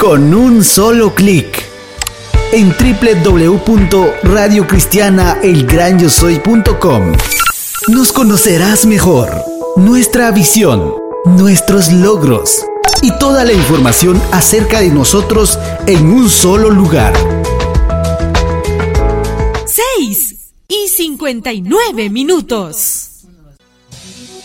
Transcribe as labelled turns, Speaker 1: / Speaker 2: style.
Speaker 1: con un solo clic. En www.radiocristianaelgranyosoy.com nos conocerás mejor, nuestra visión, nuestros logros y toda la información acerca de nosotros en un solo lugar.
Speaker 2: 6:59.